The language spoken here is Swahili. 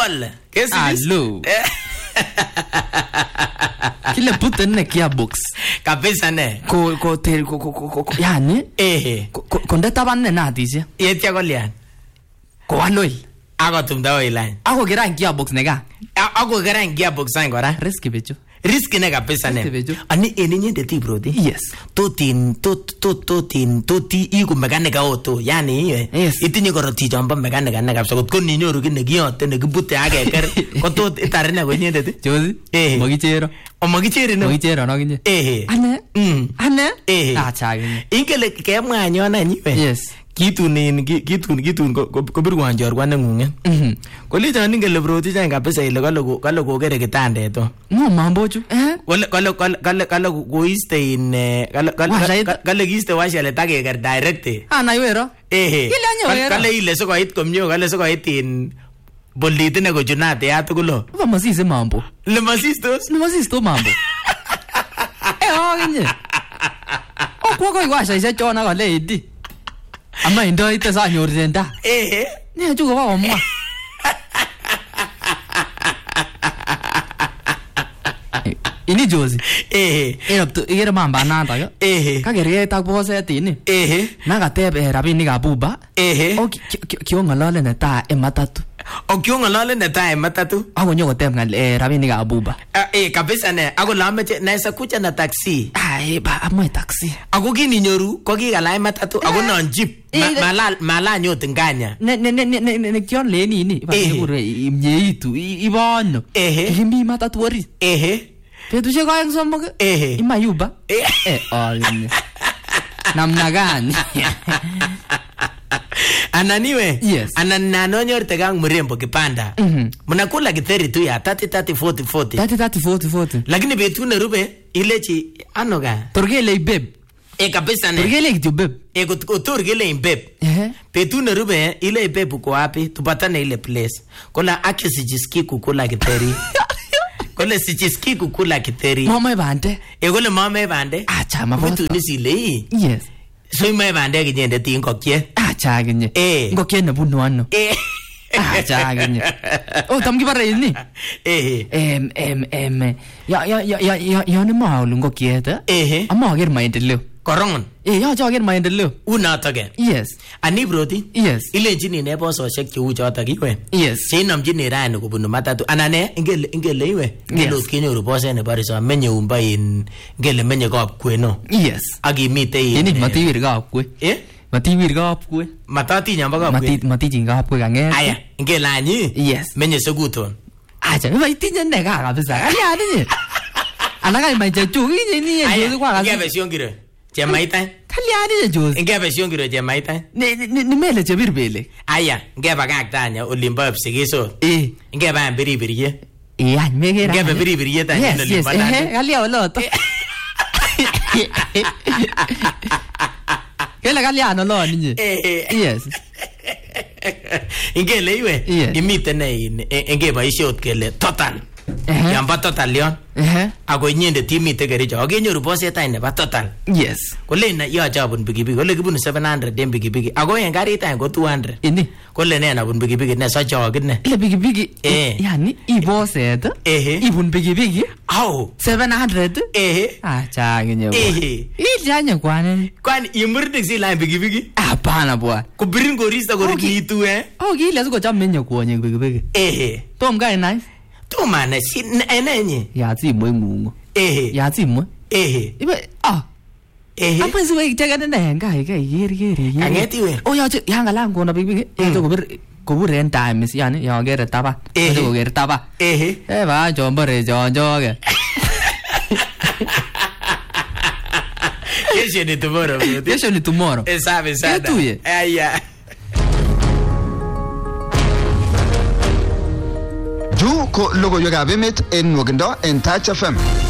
Pole. Hello. Kile button ne gearbox. Kabisa ne. Ko yani? Konde taban ne natise. Yetya kolyan. Ko aloil. Ako tumda oilan. Ako kera gearbox nega. Ako kera gearbox sang kora. Risky becho. Risk ne kabisa ne. Ani eninye ti bro ti. Yes. Toti iku mechanic auto. Yani itinye koroti chombo mechanic ne kabisa kot ko ninyoru kit ne kiyote ne kibute akeker ko tot itare ne konyendet. Jozi. Magichero. Magichero no. Magichero no kinye. Ane. Acha kinye. Ingele kemwa anyon anyiwe. Yes. Kitun kobirwan chorwan neng'ung'et. Kolecho ingele broti chang kabisa ile kale kokere kitandet to. No mambo chu. Kale koiste in kale kiiste washalet akeker direct. Naiwero. Kale ile sikoit komye kale sikoit in boldit ne kochunate ya tukulo. Ba masise mambo. Le masistos? Le masisto mambo. Kinye. Kwa washa isa chona kale idi. Ama indo ite sa nyorenda. Ne chuko ba omwa. Ini Jozi. Erapto igere mamba nanta yo. Kagerge tak boset ini. Nakateb rabinik ab Uber. Kiong'olole netai matatu. Kiong'olole netai matatu. Ako nyokoteb rabinik ab Uber. Kabisa ne. Ako lameche naisa kucha na taxi. Ba amoy taxi. Ako kininyoru ko kikalai matatu ako non jeep. Mala nyot nganya. Ne kion leni ini. Ibakure imyeitu ibano. Kimi matatu ori. Petushek koeng somok ima Uber. Namna gani? Ananiwe. Yes. Ananonyorte kang mrembo kipanda. Mnakula kitheri tu ya 30 40. Lakini betu nerube ilechi anoga. Torgele babe. Kabisa ne. Torgele kitu babe. Torgele babe. Betu nerube ile babe uko wapi? Tupatane ile place. Kola aki sijiski kukula kitheri. Kole sijiski kukula kitheri. Mama bande. Kole mama bande. Acha mama. Betu nisile. Yes. So ima bande kinyende ti ngokye. Acha kinye. Ngokye ne bunu ano. Acha kinye. Tam kibare ini. Ya ni maulu ngokye ta. Ama ager maendeleo. Korongon. Ya ager maendeleo. Unatage. Yes. Ani broti. Yes. Ile jini ne bososhek cheu choto kiwe. Yes. Chenamjini rani kubunu matatu. Anane ingele iwe. Ngele kinyoru bose ne bariso menye umba in ngele menye kop kweno. Yes. Agimite in. Ini matiwir kop kwe. Matiwir kop kwe. Matati nyamba kop kwe. Matijin kop kwe kange. Aya, ngele anyi. Yes. Menye seguton. Acha, itinye nega kabisa. Ali adinye. Anaka imaje chu ni Jozi kwa kabisa. Ngebe siongire. Chemaita. Kaliani Jozi. Ngebe siongire chemaita. Ni mele chebirbele. Aya, ngebe kaktanya olimba psikiso. Ngebe ambiribiriye. Any megera. Ngebe biribiriye ta ni olimba. Yes. Kalia oloto. Kele kaliano lo ninyi. Yes. Ingele iwe. Imite ne ngebe isiot kele total. Yamba total yon. Ako nyende timite kericho. Akenyoru boset ay nebo total. Yes. Kole na yoche abun pikipiki. Kole kibunu 700 den pikipiki. Ako en karit ay ko 200. Ini. Kole ne nabun pikipiki ne sochokit ne. Ile pikipiki. Yani iboset. Ibun pikipiki. Au. 700. Acha kinyo. Ilyanye kwane. Kwani imurdik sila pikipiki? Hapana bwana. Kubirin koristo korikitu kile sikocham menye kwonye pikipiki. Tom guy nice. Tumane si enenye. Ya timwe ngungu. Ya timwe. Ibe apa siwe ichagane na ngai yeri. Angetiwe. Yache yangala ngona bibi. Yache kubur en times yani yagere taba. Yache kugere taba. Ba jombore jonjoge. Kesho ni tomorrow. Kesho ni tomorrow. Sabe sana. Ketuye. Aya. Ju ko logo yoga bemet en Wogendo en Touch FM.